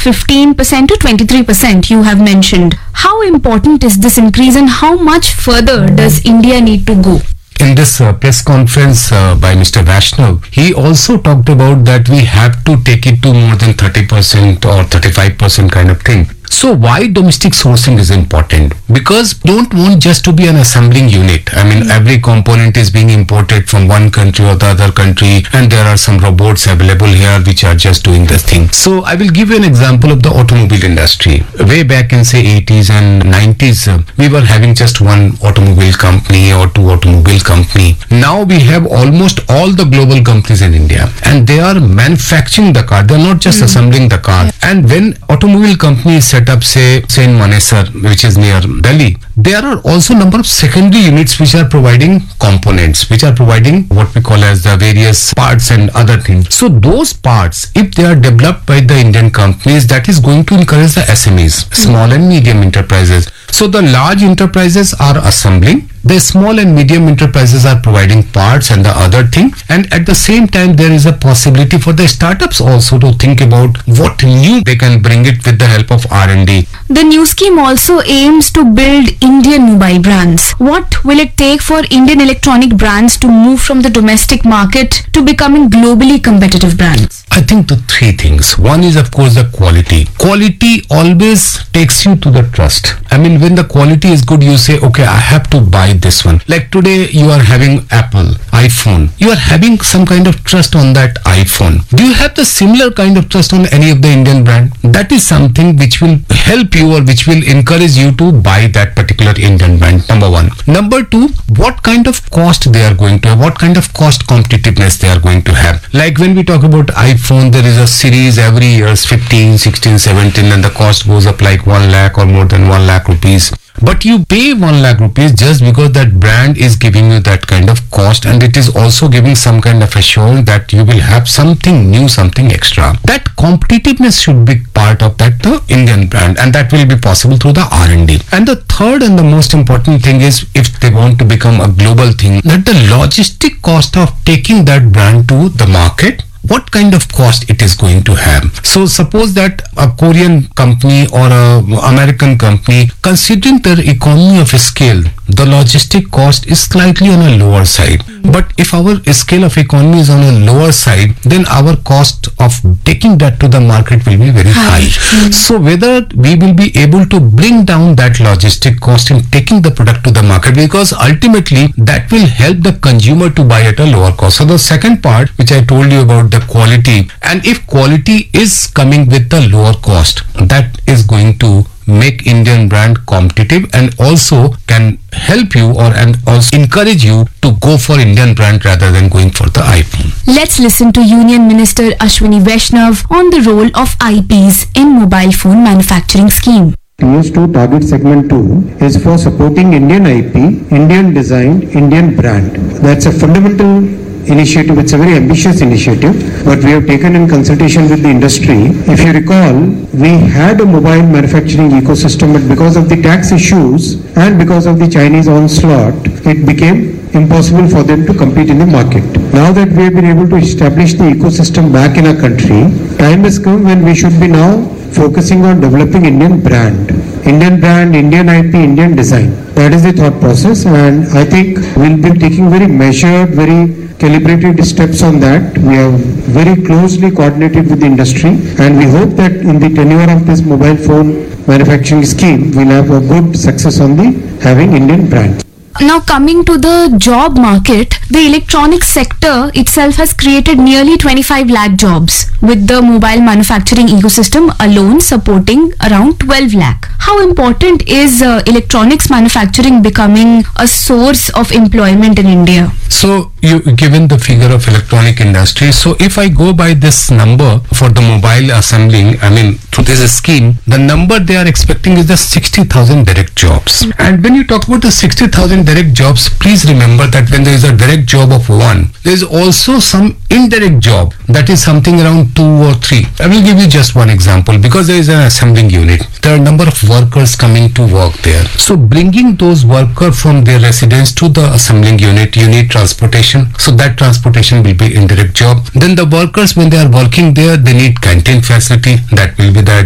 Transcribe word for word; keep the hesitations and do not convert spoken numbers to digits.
fifteen percent to twenty-three percent you have mentioned. How important is this increase and how much further does India need to go? In this uh, press conference uh, by Mister Vaishnav, he also talked about that we have to take it to more than thirty percent or thirty-five percent kind of thing. So why domestic sourcing is important? Because don't want just to be an assembling unit. I mean, mm-hmm. every component is being imported from one country or the other country, and there are some robots available here which are just doing this thing. So I will give you an example of the automobile industry. Way back in say eighties and nineties, uh, we were having just one automobile company or two automobile company. Now we have almost all the global companies in India, and they are manufacturing the car. They are not just mm-hmm. assembling the car. Yeah. And when automobile companies set up say say in Manesar, which is near Delhi, there are also number of secondary units which are providing components, which are providing what we call as the various parts and other things. So those parts, if they are developed by the Indian companies, that is going to encourage the S M Es, small and medium enterprises. So the large enterprises are assembling, the small and medium enterprises are providing parts and the other thing, and at the same time there is a possibility for the startups also to think about what new they can bring it with the help of R and D. The new scheme also aims to build Indian mobile brands. What will it take for Indian electronic brands to move from the domestic market to becoming globally competitive brands? I think the three things. One is of course the quality. Quality always takes you to the trust. I mean, when the quality is good, you say, okay, I have to buy this one. Like today you are having Apple, iPhone. You are having some kind of trust on that iPhone. Do you have the similar kind of trust on any of the Indian brand? That is something which will help you or which will encourage you to buy that particular Indian brand, number one. Number two, what kind of cost they are going to have, what kind of cost competitiveness they are going to have. Like when we talk about iPhone, there is a series every year, fifteen, sixteen, seventeen, and the cost goes up like one lakh or more than one lakh rupees. But you pay one lakh rupees just because that brand is giving you that kind of cost, and it is also giving some kind of assurance that you will have something new, something extra. That competitiveness should be part of that the Indian brand, and that will be possible through the R and D. And the third and the most important thing is, if they want to become a global thing, that the logistic cost of taking that brand to the market, what kind of cost it is going to have. So suppose that a Korean company or a American company, considering their economy of scale, the logistic cost is slightly on a lower side. But if our scale of economy is on a lower side, then our cost of taking that to the market will be very high. Mm-hmm. So whether we will be able to bring down that logistic cost in taking the product to the market, because ultimately that will help the consumer to buy at a lower cost. So the second part which I told you about the quality, and if quality is coming with the lower cost, that is going to make Indian brand competitive and also can help you or and also encourage you to go for Indian brand rather than going for the iPhone. Let's listen to Union Minister Ashwini Vaishnav on the role of I Ps in mobile phone manufacturing scheme. P S two target segment two is for supporting Indian I P, Indian design, Indian brand. That's a fundamental initiative. It's a very ambitious initiative, but we have taken in consultation with the industry. If you recall, we had a mobile manufacturing ecosystem, but because of the tax issues and because of the Chinese onslaught, it became impossible for them to compete in the market. Now that we have been able to establish the ecosystem back in our country, time has come when we should be now focusing on developing Indian brand. Indian brand, Indian I P, Indian design. That is the thought process, and I think we'll be taking very measured, very calibrated steps on that. We have very closely coordinated with the industry, and we hope that in the tenure of this mobile phone manufacturing scheme, we'll have a good success on the having Indian brand. Now coming to the job market, the electronics sector itself has created nearly twenty-five lakh jobs, with the mobile manufacturing ecosystem alone supporting around twelve lakh. How important is uh, electronics manufacturing becoming a source of employment in India? So you given the figure of electronic industry, so if I go by this number for the mobile assembling, I mean through this scheme, the number they are expecting is the sixty thousand direct jobs. Mm-hmm. And when you talk about the sixty thousand direct jobs, please remember that when there is a direct job of one, there is also some indirect job, that is something around two or three. I will give you just one example, because there is an assembling unit. There are a number of workers coming to work there. So bringing those workers from their residence to the assembling unit, you need transportation. So that transportation will be indirect job. Then the workers, when they are working there, they need canteen facility. That will be that